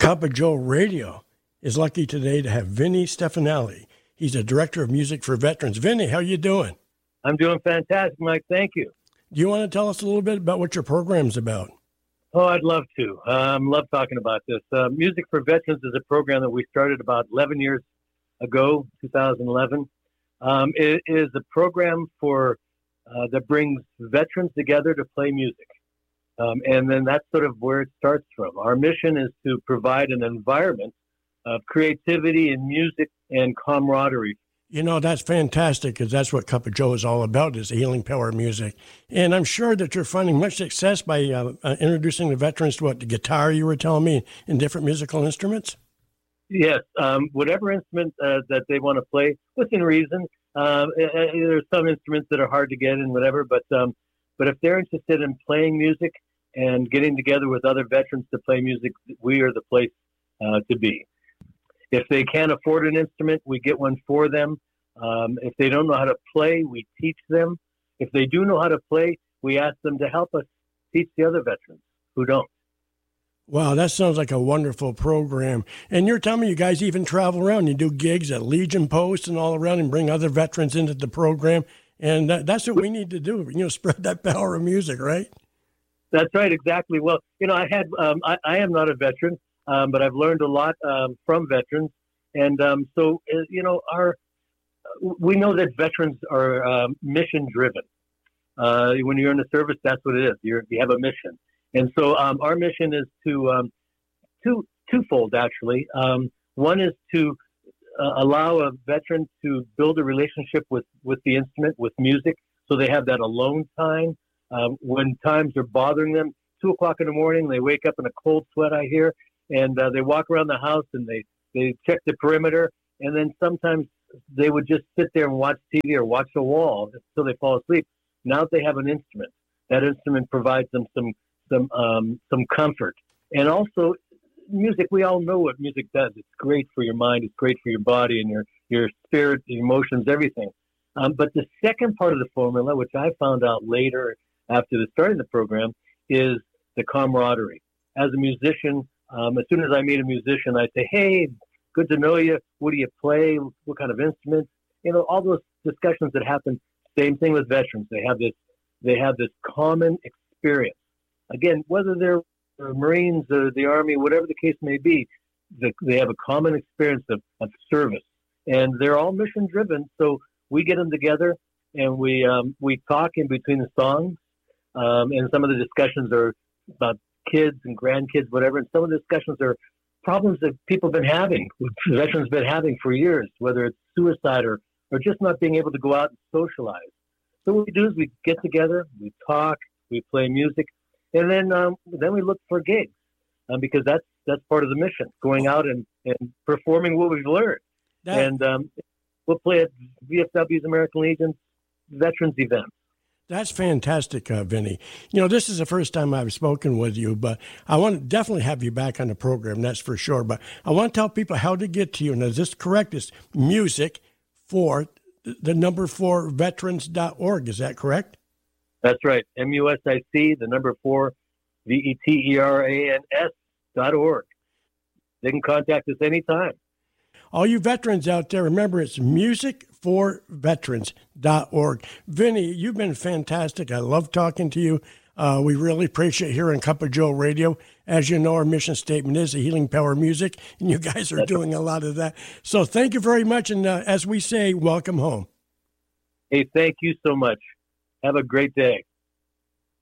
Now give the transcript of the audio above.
Cup of Joe Radio is lucky today to have Vinny Stefanelli. He's a director of music for veterans. Vinny, how you doing? I'm doing fantastic, Mike. Thank you. Do you want to tell us a little bit about what your program's about? Oh, I'd love to. Love talking about this. Music for Veterans is a program that we started about 11 years ago, 2011. It is a program that brings veterans together to play music. And then that's sort of where it starts from. Our mission is to provide an environment of creativity and music and camaraderie. You know, that's fantastic, because that's what Cup of Joe is all about, is the healing power of music. And I'm sure that you're finding much success by introducing the veterans to the guitar, you were telling me, and different musical instruments? Yes, whatever instrument that they want to play, within reason. There's some instruments that are hard to get and whatever, but if they're interested in playing music and getting together with other veterans to play music, we are the place to be. If they can't afford an instrument, we get one for them. If they don't know how to play, we teach them. If they do know how to play, we ask them to help us teach the other veterans who don't. Wow, that sounds like a wonderful program. And you're telling me you guys even travel around. You do gigs at Legion Post and all around and bring other veterans into the program. And that's what we need to do, spread that power of music, right? That's right, exactly. Well, I am not a veteran, but I've learned a lot from veterans. And we know that veterans are mission-driven. When you're in the service, that's what it is. You have a mission. And so our mission is to twofold, actually. One is to allow a veteran to build a relationship with the instrument, with music, so they have that alone time. When times are bothering them, 2 o'clock in the morning, they wake up in a cold sweat, I hear, and they walk around the house and they check the perimeter, and then sometimes they would just sit there and watch TV or watch a wall until they fall asleep. Now that they have an instrument, that instrument provides them some comfort. And also music, we all know what music does. It's great for your mind, it's great for your body and your spirit, your emotions, everything. But the second part of the formula, which I found out later after the starting the program, is the camaraderie. As a musician, as soon as I meet a musician, I say, hey, good to know you. What do you play? What kind of instruments? All those discussions that happen. Same thing with veterans. They have this common experience. Again, whether they're Marines or the Army, whatever the case may be, they have a common experience of service. And they're all mission-driven, so we get them together and we talk in between the songs. And some of the discussions are about kids and grandkids, whatever. And some of the discussions are problems that people have been having, veterans have been having for years, whether it's suicide or just not being able to go out and socialize. So what we do is we get together, we talk, we play music, and then we look for gigs, because that's part of the mission, going out and performing what we've learned. We'll play at VFW's American Legion veterans events. That's fantastic, Vinny. This is the first time I've spoken with you, but I want to definitely have you back on the program, that's for sure. But I want to tell people how to get to you. Now, is this correct? It's music for the number 4 veterans.org. Is that correct? That's right. MUSIC, the number 4, VETERANS.org. They can contact us anytime. All you veterans out there, remember, it's musicforveterans.org. Vinny, you've been fantastic. I love talking to you. We really appreciate hearing Cup of Joe Radio. As you know, our mission statement is the healing power of music, and you guys are doing a lot of that. So thank you very much, and as we say, welcome home. Hey, thank you so much. Have a great day.